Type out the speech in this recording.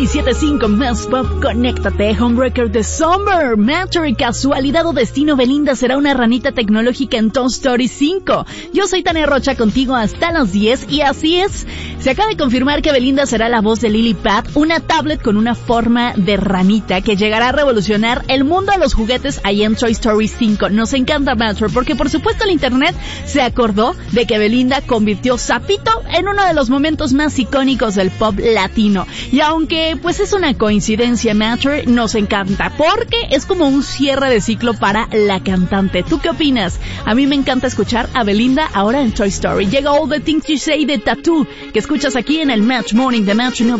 97.5 Más Pop, conéctate. Homebreaker de Summer. Matter, casualidad o destino, Belinda será una ranita tecnológica en Toy Story 5. Yo soy Tania Rocha, contigo hasta las 10, y así es. Se acaba de confirmar que Belinda será la voz de Lillipad, una tablet con una forma de ranita que llegará a revolucionar el mundo de los juguetes ahí en Toy Story 5. Nos encanta Matter porque por supuesto el internet se acordó de que Belinda convirtió Sapito en uno de los momentos más icónicos del pop latino. Y aunque pues es una coincidencia, Matter nos encanta porque es como un cierre de ciclo para la cantante. ¿Tú qué opinas? A mí me encanta escuchar a Belinda ahora en Toy Story. Llega All the Things You Say de Tattoo, que escuchas aquí en el Match Morning de Match